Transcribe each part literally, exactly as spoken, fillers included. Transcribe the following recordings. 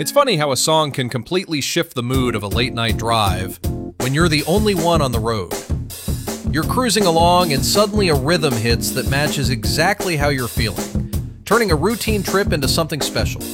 It's funny how a song can completely shift the mood of a late-night drive when you're the only one on the road. You're cruising along and suddenly a rhythm hits that matches exactly how you're feeling, turning a routine trip into something special.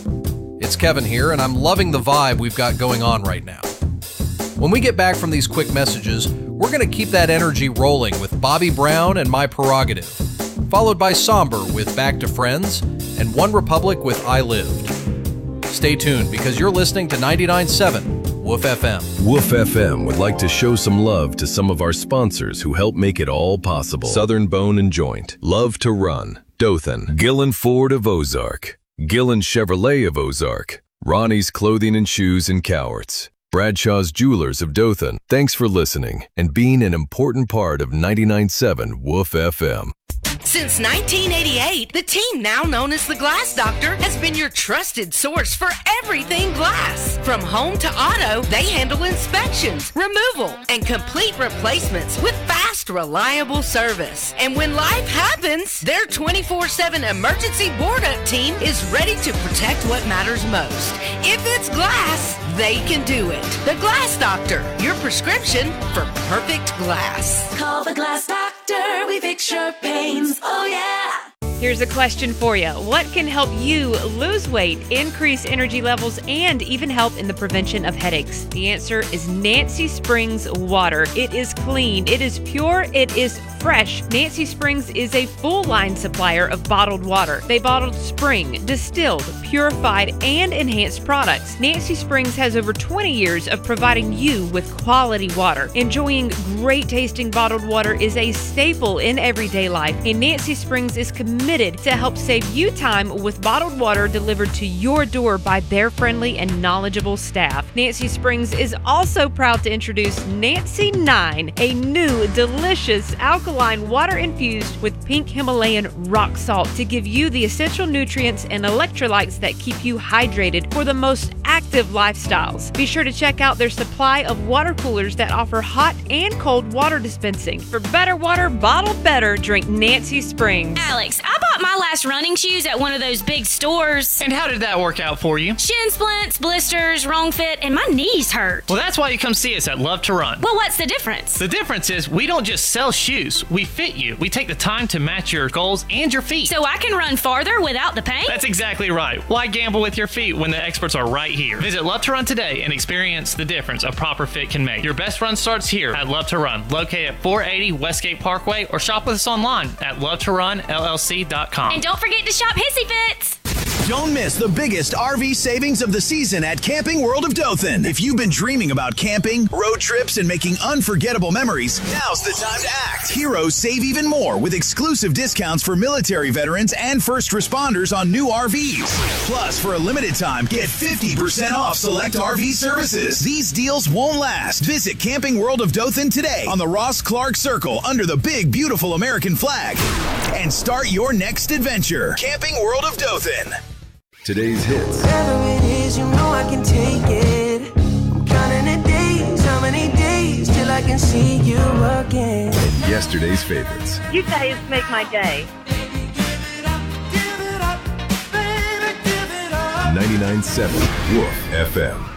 It's Kevin here, and I'm loving the vibe we've got going on right now. When we get back from these quick messages, we're going to keep that energy rolling with Bobby Brown and My Prerogative, followed by Somber with Back to Friends, and One Republic with I Lived. Stay tuned because you're listening to ninety-nine point seven Woof F M. Woof F M would like to show some love to some of our sponsors who help make it all possible. Southern Bone and Joint, Love to Run, Dothan, Gillen Ford of Ozark, Gillen Chevrolet of Ozark, Ronnie's Clothing and Shoes in Cowarts, Bradshaw's Jewelers of Dothan. Thanks for listening and being an important part of ninety-nine point seven Woof F M. Since nineteen eighty-eight, the team now known as the Glass Doctor has been your trusted source for everything glass. From home to auto, they handle inspections, removal, and complete replacements with fast, reliable service. And when life happens, their twenty-four seven emergency board-up team is ready to protect what matters most. If it's glass, they can do it. The Glass Doctor, your prescription for perfect glass. Call the Glass Doctor, we fix your pains, oh yeah. Here's a question for you. What can help you lose weight, increase energy levels, and even help in the prevention of headaches? The answer is Nancy Springs water. It is clean, it is pure, it is fresh. Nancy Springs is a full-line supplier of bottled water. They bottled spring, distilled, purified, and enhanced products. Nancy Springs has over twenty years of providing you with quality water. Enjoying great-tasting bottled water is a staple in everyday life, and Nancy Springs is committed to help save you time with bottled water delivered to your door by their friendly and knowledgeable staff. Nancy Springs is also proud to introduce Nancy nine, a new, delicious, alkaline water infused with pink Himalayan rock salt to give you the essential nutrients and electrolytes that keep you hydrated for the most active lifestyles. Be sure to check out their supply of water coolers that offer hot and cold water dispensing. For better water, bottled better, drink Nancy Springs. Alex, I bought my last running shoes at one of those big stores. And how did that work out for you? Shin splints, blisters, wrong fit, and my knees hurt. Well, that's why you come see us at Love to Run. Well, what's the difference? The difference is we don't just sell shoes, we fit you. We take the time to match your goals and your feet. So I can run farther without the pain? That's exactly right. Why gamble with your feet when the experts are right here? Visit Love to Run today and experience the difference a proper fit can make. Your best run starts here at Love to Run, located at four eighty Westgate Parkway, or shop with us online at love to run L L C dot com. And don't forget to shop Hissy Fits. Don't miss the biggest R V savings of the season at Camping World of Dothan. If you've been dreaming about camping, road trips, and making unforgettable memories, now's the time to act. Heroes save even more with exclusive discounts for military veterans and first responders on new R Vs. Plus, for a limited time, get fifty percent off select R V services. These deals won't last. Visit Camping World of Dothan today on the Ross Clark Circle under the big, beautiful American flag. And start your next adventure. Camping World of Dothan. Today's hits. Whatever it is, you know I can take it. I'm counting the days, how many days till I can see you again. And yesterday's favorites. You guys make my day. ninety-nine point seven Woof F M.